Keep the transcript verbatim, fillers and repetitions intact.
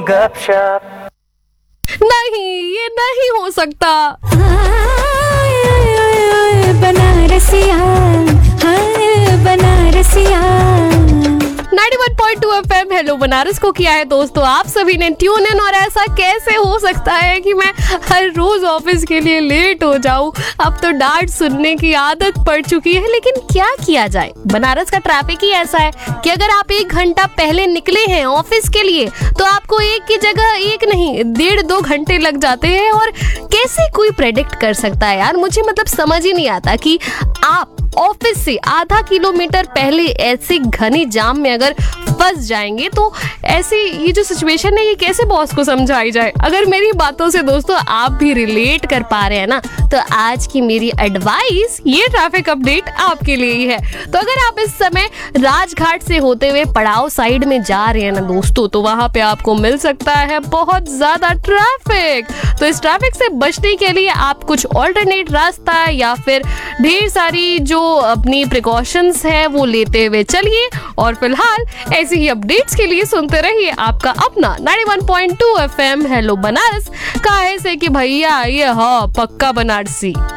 गपशप। नहीं, ये नहीं हो सकता। बनारसिया, हाय बनारसिया। इक्यानवे पॉइंट दो एफएम हेलो बनारस को किया है दोस्तों आप सभी ने ट्यून इन। और ऐसा कैसे हो सकता है कि मैं हर रोज ऑफिस के लिए लेट हो जाऊं। अब तो डांट सुनने की आदत पड़ चुकी है, लेकिन क्या किया जाए। बनारस का ट्रैफिक ही ऐसा है कि अगर आप एक घंटा पहले निकले हैं ऑफिस के लिए तो आपको एक की जगह एक नहीं डेढ़ दो घंटे लग जाते हैं। और कैसे कोई प्रेडिक्ट कर सकता है यार, मुझे मतलब समझ ही नहीं आता कि आप ऑफिस से आधा किलोमीटर पहले ऐसे घने जाम में अगर फंस जाएंगे तो ऐसी ये जो सिचुएशन है ये कैसे बॉस को समझाई जाए। अगर मेरी बातों से दोस्तों आप भी रिलेट कर पा रहे हैं ना, तो आज की मेरी एडवाइस ये ट्रैफिक अपडेट आपके लिए ही है। तो अगर आप इस समय राजघाट से होते हुए पड़ाव साइड में जा रहे हैं ना दोस्तों, तो वहां पे आपको मिल सकता है बहुत ज्यादा ट्रैफिक। तो इस ट्रैफिक से बचने के लिए आप कुछ ऑल्टरनेट रास्ता या फिर ढेर सारी जो अपनी प्रिकॉशंस है वो लेते हुए चलिए। और फिलहाल ऐसी ही अपडेट्स के लिए सुनते रहिए आपका अपना इक्यानवे पॉइंट दो एफएम हेलो बनारस। काहे से कि भैया ये हाँ पक्का बनारसी।